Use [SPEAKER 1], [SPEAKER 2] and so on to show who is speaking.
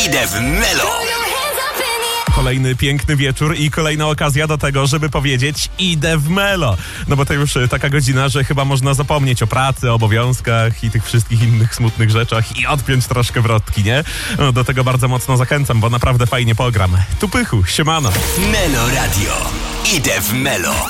[SPEAKER 1] Idę w Melo.
[SPEAKER 2] Kolejny piękny wieczór i kolejna okazja do tego, żeby powiedzieć idę w Melo. No bo to już taka godzina, że chyba można zapomnieć o pracy, obowiązkach i tych wszystkich innych smutnych rzeczach i odpiąć troszkę wrotki, nie? No, do tego bardzo mocno zachęcam, bo naprawdę fajnie pogram. Tu Pychu, siemano.
[SPEAKER 1] Melo Radio. Idę w Melo.